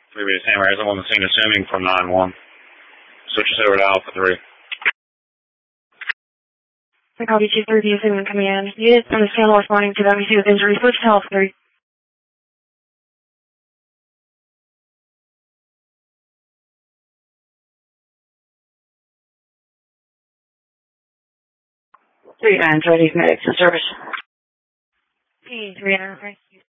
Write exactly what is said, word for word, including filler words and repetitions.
three base hammer. I'm on the scene assuming from nine one. Switch us over to Alpha three. I copy two thirty, assuming command. Units on the channel responding to W C with injury. Switch to Alpha three. Three nine, ready, medics in service. P three nine, thank you.